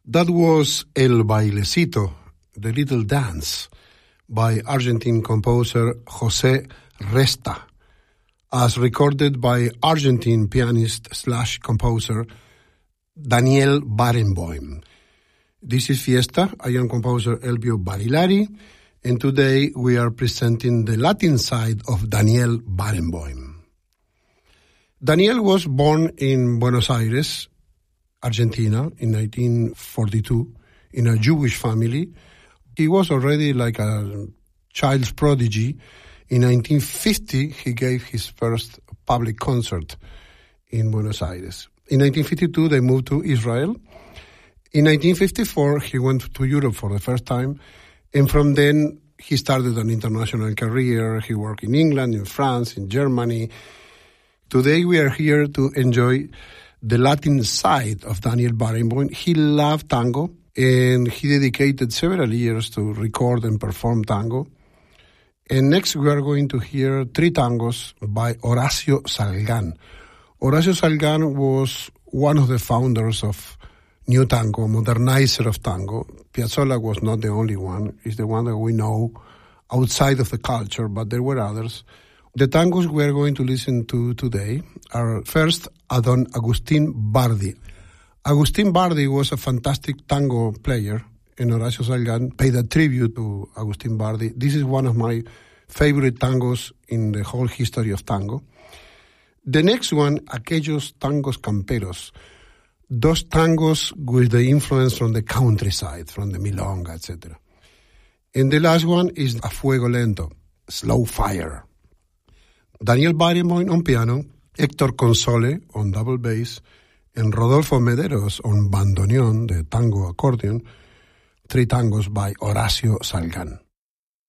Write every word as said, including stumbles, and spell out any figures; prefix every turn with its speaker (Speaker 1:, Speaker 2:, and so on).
Speaker 1: That was El Bailecito, the little dance, by Argentine composer José Resta, as recorded by Argentine pianist slash composer Daniel Barenboim. This is Fiesta. I am composer Elvio Barilari, and today we are presenting the Latin side of Daniel Barenboim. Daniel was born in Buenos Aires, Argentina, in nineteen forty-two, in a Jewish family. He was already like a child's prodigy. In nineteen fifty, he gave his first public concert in Buenos Aires. In nineteen fifty-two, they moved to Israel. In nineteen fifty-four, he went to Europe for the first time. And from then, he started an international career. He worked in England, in France, in Germany. Today, we are here to enjoy the Latin side of Daniel Barenboim. He loved tango, and he dedicated several years to record and perform tango. And next, we are going to hear three tangos by Horacio Salgán. Horacio Salgán was one of the founders of New Tango, modernizer of tango. Piazzolla was not the only one. He's the one that we know outside of the culture, but there were others. The tangos we are going to listen to today are first Don Agustín Bardi. Agustín Bardi was a fantastic tango player, and Horacio Salgán paid a tribute to Agustín Bardi. This is one of my favorite tangos in the whole history of tango. The next one, Aquellos Tangos Camperos, those tangos with the influence from the countryside, from the milonga, et cetera. And the last one is A Fuego Lento, Slow Fire. Daniel Barenboim on piano, Héctor Console on double bass, and Rodolfo Mederos on bandoneon, the tango accordion, three tangos by Horacio Salgán.